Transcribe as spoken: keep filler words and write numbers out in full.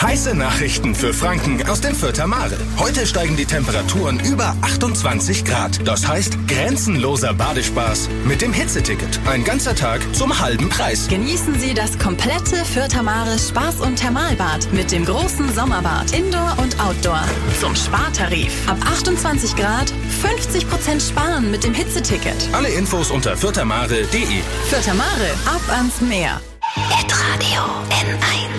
Heiße Nachrichten für Franken aus dem Fürther Mare. Heute steigen die Temperaturen über achtundzwanzig Grad. Das heißt grenzenloser Badespaß mit dem Hitzeticket. Ein ganzer Tag zum halben Preis. Genießen Sie das komplette Fürther Mare Spaß- und Thermalbad mit dem großen Sommerbad, Indoor und Outdoor. Zum Spartarif. Ab achtundzwanzig Grad fünfzig Prozent sparen mit dem Hitzeticket. Alle Infos unter fürthermare punkt de. Fürther Mare, ab ans Meer. Hitradio N eins.